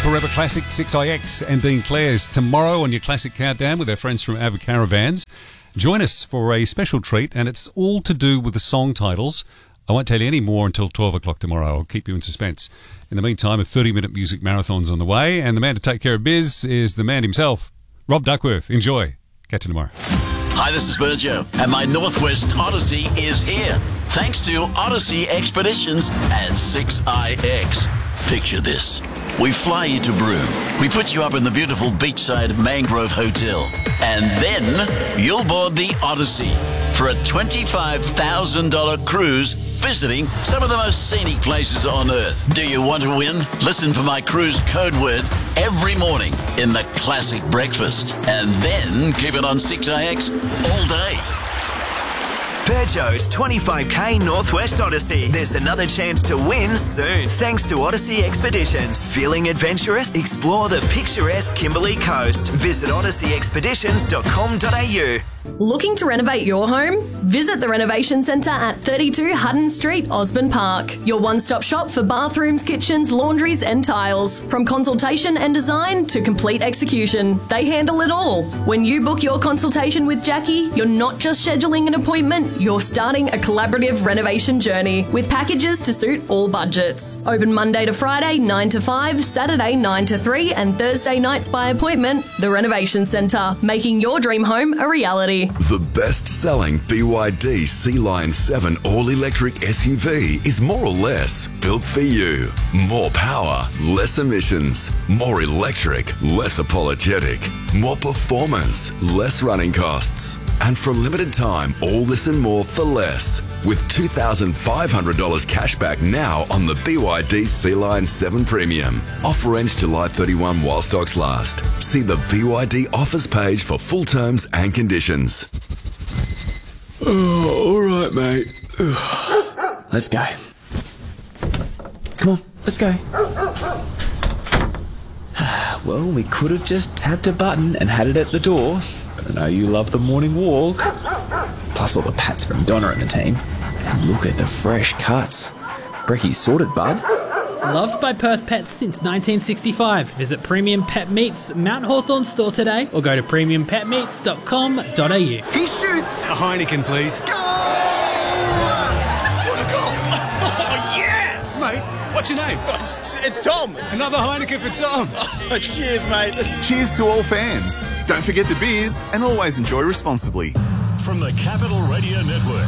Forever Classic 6IX and Dean Clare's tomorrow on your Classic Countdown with our friends from Ava Caravans. Join us for a special treat, and it's all to do with the song titles. I won't tell you any more until 12 o'clock tomorrow. I'll keep you in suspense. In the meantime, a 30-minute music marathon's on the way, and the man to take care of biz is the man himself, Rob Duckworth. Enjoy. Catch you tomorrow. Hi, this is Virgil, and my Northwest Odyssey is here. Thanks to Odyssey Expeditions and 6IX. Picture this. We fly you to Broome. We put you up in the beautiful beachside Mangrove Hotel. And then you'll board the Odyssey for a $25,000 cruise visiting some of the most scenic places on Earth. Do you want to win? Listen for my cruise code word every morning in the Classic Breakfast. And then keep it on 6IX all day. Peugeot's 25k Northwest Odyssey. There's another chance to win soon, thanks to Odyssey Expeditions. Feeling adventurous? Explore the picturesque Kimberley Coast. Visit odysseyexpeditions.com.au. Looking to renovate your home? Visit the Renovation Centre at 32 Hutton Street, Osborne Park. Your one-stop shop for bathrooms, kitchens, laundries and tiles. From consultation and design to complete execution, they handle it all. When you book your consultation with Jackie, you're not just scheduling an appointment, you're starting a collaborative renovation journey with packages to suit all budgets. Open Monday to Friday 9 to 5, Saturday 9 to 3 and Thursday nights by appointment. The Renovation Centre, making your dream home a reality. The best-selling BYD Sea Lion 7 all-electric SUV is more or less built for you. More power, less emissions. More electric, less apologetic. More performance, less running costs. And for a limited time, all this and more for less. With $2,500 cash back now on the BYD Sea Lion 7 Premium. Offer ends July 31 while stocks last. See the BYD offers page for full terms and conditions. Oh, all right, mate. Let's go. Come on, let's go. Well, we could have just tapped a button and had it at the door. But I know you love the morning walk. Plus all the pats from Donna and the team. And look at the fresh cuts. Brecky's sorted, bud. Loved by Perth Pets since 1965. Visit Premium Pet Meats Mount Hawthorn store today or go to premiumpetmeats.com.au. He shoots! A Heineken, please. Goal! What a goal! Oh, yes! Mate, what's your name? It's Tom. Another Heineken for Tom. Oh, cheers, mate. Cheers to all fans. Don't forget the beers and always enjoy responsibly. From the Capital Radio Network,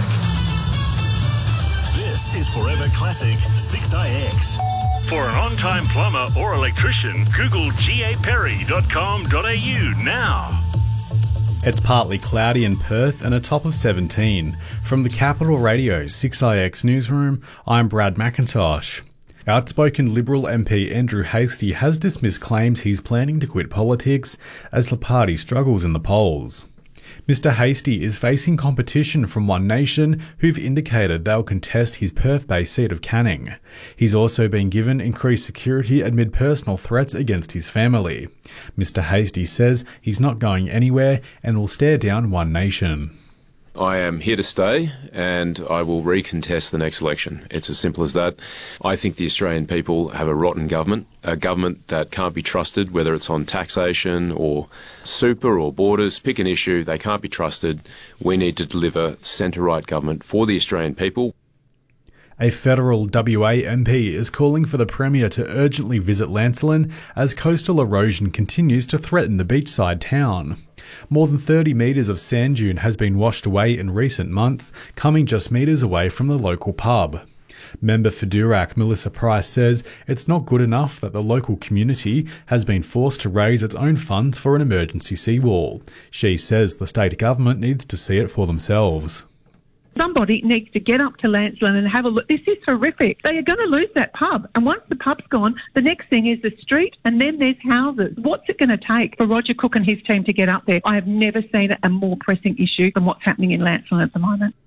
this is Forever Classic 6IX. For an on-time plumber or electrician, Google gaperry.com.au now. It's partly cloudy in Perth and a top of 17. From the Capital Radio 6IX newsroom, I'm Brad McIntosh. Outspoken Liberal MP Andrew Hastie has dismissed claims he's planning to quit politics as the party struggles in the polls. Mr Hastie is facing competition from One Nation, who've indicated they'll contest his Perth-based seat of Canning. He's also been given increased security amid personal threats against his family. Mr Hastie says he's not going anywhere and will stare down One Nation. I am here to stay and I will recontest the next election. It's as simple as that. I think the Australian people have a rotten government, a government that can't be trusted, whether it's on taxation or super or borders. Pick an issue, they can't be trusted. We need to deliver centre-right government for the Australian people. A federal WA MP is calling for the Premier to urgently visit Lancelin as coastal erosion continues to threaten the beachside town. More than 30 metres of sand dune has been washed away in recent months, coming just metres away from the local pub. Member for Durack, Melissa Price, says it's not good enough that the local community has been forced to raise its own funds for an emergency seawall. She says the state government needs to see it for themselves. Somebody needs to get up to Lancelin and have a look. This is horrific. They are going to lose that pub. And once the pub's gone, the next thing is the street and then there's houses. What's it going to take for Roger Cook and his team to get up there? I have never seen a more pressing issue than what's happening in Lancelin at the moment.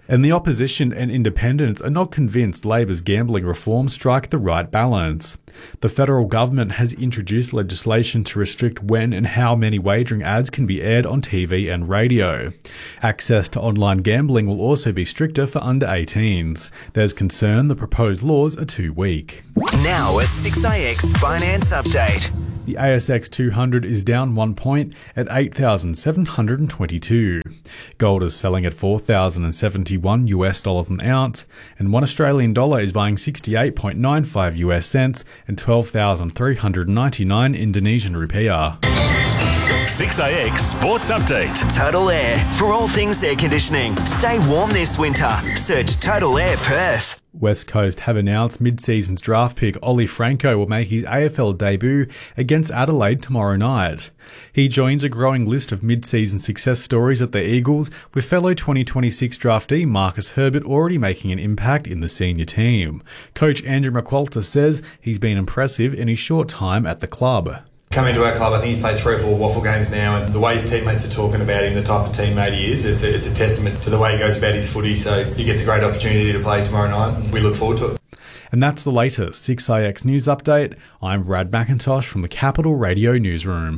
And the opposition and independents are not convinced Labor's gambling reforms strike the right balance. The federal government has introduced legislation to restrict when and how many wagering ads can be aired on TV and radio. Access to online gambling will also be stricter for under 18s. There's concern the proposed laws are too weak. Now a 6IX finance update. The ASX 200 is down 1 point at 8,722. Gold is selling at $4,071 US an ounce, and $1 Australian dollar is buying 68.95 US cents and 12,399 Indonesian rupiah. 6IX Sports Update. Total Air. For all things air conditioning, stay warm this winter. Search Total Air Perth. West Coast have announced mid-season's draft pick Ollie Franco will make his AFL debut against Adelaide tomorrow night. He joins a growing list of mid-season success stories at the Eagles, with fellow 2026 draftee Marcus Herbert already making an impact in the senior team. Coach Andrew McQualter says he's been impressive in his short time at the club. Coming to our club, I think he's played 3 or 4 waffle games now, and the way his teammates are talking about him, the type of teammate he is, it's a testament to the way he goes about his footy. So he gets a great opportunity to play tomorrow night, and we look forward to it. And that's the latest 6IX News Update. I'm Brad McIntosh from the Capital Radio Newsroom.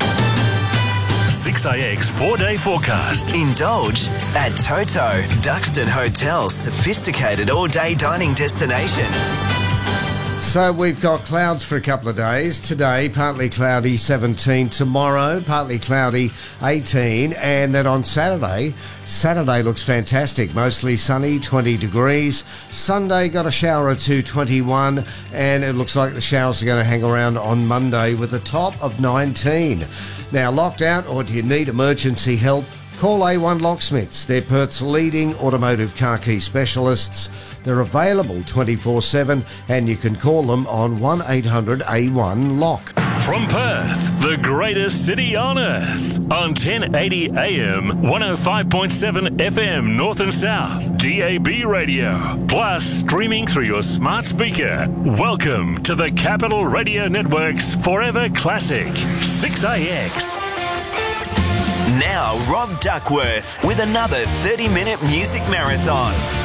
6IX 4-day forecast. Indulge at Toto, Duxton Hotel's sophisticated all-day dining destination. So we've got clouds for a couple of days. Today, partly cloudy, 17. Tomorrow, partly cloudy, 18. And then on Saturday looks fantastic. Mostly sunny, 20 degrees. Sunday, got a shower or two, 21. And it looks like the showers are going to hang around on Monday with a top of 19. Now, locked out or do you need emergency help? Call A1 Locksmiths. They're Perth's leading automotive car key specialists. They're available 24/7 and you can call them on 1-800-A1-LOCK. From Perth, the greatest city on earth, on 1080 AM, 105.7 FM North and South, DAB radio, plus streaming through your smart speaker. Welcome to the Capital Radio Network's Forever Classic, 6IX. Now Rob Duckworth with another 30-minute music marathon.